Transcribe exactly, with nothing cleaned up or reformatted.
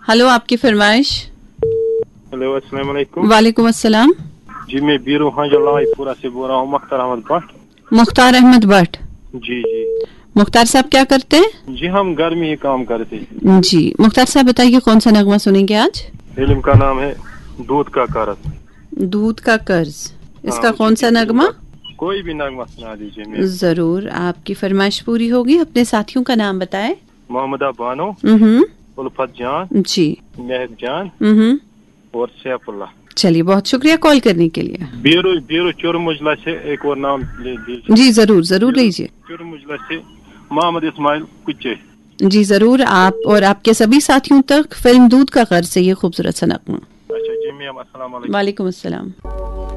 Hello, आपकी फरमाइश। Hello, अस्सलाम वालेकुम। वालेकुम अस्सलाम। जी मैं बीरू हाजीपुरा से बोल रहा हूँ, मुख्तार अहमद भट्ट। मुख्तार अहमद भट्ट। जी जी मुख्तार साहब क्या करते हैं? जी हम घर में ही काम करते हैं। जी मुख्तार साहब बताइए, कौन सा नगमा सुनेंगे आज? फिल्म का नाम है दूध का कर्ज। दूध का कर्ज, इसका हाँ, कौन सा नगमा? कोई भी नगमा सुना दीजिए। मैं जरूर, आपकी फरमाइश पूरी होगी। अपने साथियों का नाम बताएं। मोहम्मदा बानो, हम्म। उल्फत जान, जी। महक जान हम्म। और सैफुल्लाह। चलिए, बहुत शुक्रिया कॉल करने के लिए। बीरू बीरू चुरमुजला से एक और नाम ले दीजिए। जी जरूर जरूर लीजिए। चुरमुजला से मोहम्मद इस्माइल कुचे। जी जरूर, आप और आपके सभी साथियों तक फिल्म दूध का कर्ज से ये खूबसूरत सा नगमा। अच्छा जी मैम, अस्सलाम वालेकुम। वालेकुम अस्सलाम।